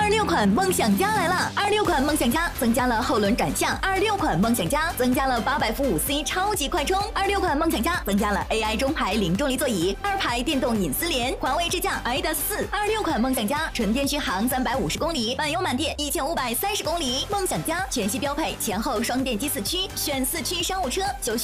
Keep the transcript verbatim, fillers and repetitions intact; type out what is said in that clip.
二六款梦想家来了！二六款梦想家增加了后轮转向，二六款梦想家增加了八百伏五 C 超级快充，二六款梦想家增加了 A I 中排零重力座椅，二排电动隐私帘，环卫支架 I D A S 四。二六款梦想家纯电续航三百五十公里，满油满电一千五百三十公里。梦想家全系标配前后双电机四驱，选四驱商务车就选。